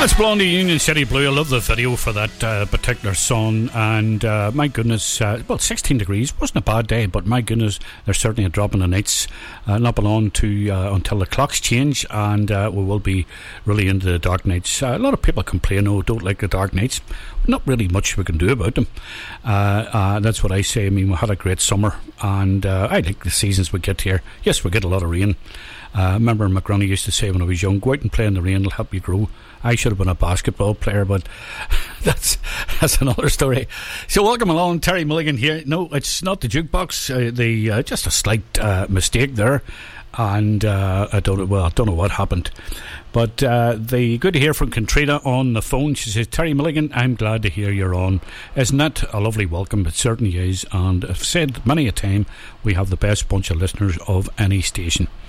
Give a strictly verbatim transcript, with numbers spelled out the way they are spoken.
That's Blondie, Union City Blue. I love the video for that uh, particular song, and uh, my goodness, uh, well, sixteen degrees wasn't a bad day, but my goodness, there's certainly a drop in the nights. Uh, not belong to uh, until the clocks change, and uh, we will be really into the dark nights. Uh, a lot of people complain, oh, don't like the dark nights. Not really much we can do about them. Uh, uh, that's what I say. I mean, we had a great summer, and uh, I like the seasons we get here. Yes, we get a lot of rain. I uh, remember McGroney used to say when I was young, go out and play in the rain, it'll help you grow. I should have been a basketball player, but that's that's another story. So welcome along, Terry Milligan here. No, it's not the jukebox. Uh, the uh, just a slight uh, mistake there, and uh, I don't know. Well, I don't know what happened, but uh, the good to hear from Contrita on the phone. She says, "Terry Milligan, I'm glad to hear you're on. Isn't that a lovely welcome? It certainly is. And I've said many a time, we have the best bunch of listeners of any station."